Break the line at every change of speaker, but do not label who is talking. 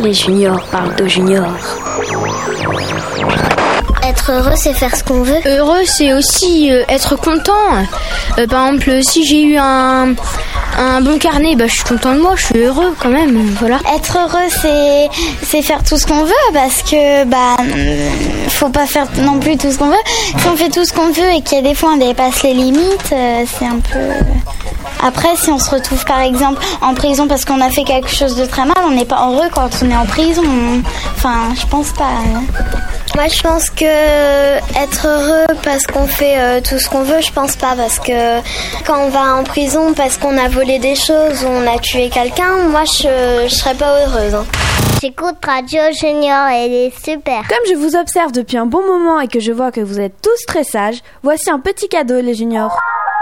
Les juniors parlent aux juniors.
Être heureux, c'est faire ce qu'on veut.
Heureux, c'est aussi être content. Par exemple, si j'ai eu un bon carnet, je suis content de moi, je suis heureux quand même, voilà.
Être heureux, c'est faire tout ce qu'on veut, parce que faut pas faire non plus tout ce qu'on veut. Si on fait tout ce qu'on veut et qu'il y a des fois on dépasse les limites, c'est un peu... Après, si on se retrouve par exemple en prison parce qu'on a fait quelque chose de très mal, on n'est pas heureux quand on est en prison. Enfin, je pense pas.
Moi, je pense que être heureux parce qu'on fait tout ce qu'on veut, je pense pas, parce que quand on va en prison parce qu'on a volé des choses ou on a tué quelqu'un, moi, je serais pas heureuse.
J'écoute Radio Junior, elle est super.
Comme je vous observe depuis un bon moment et que je vois que vous êtes tous très sages, voici un petit cadeau, les juniors.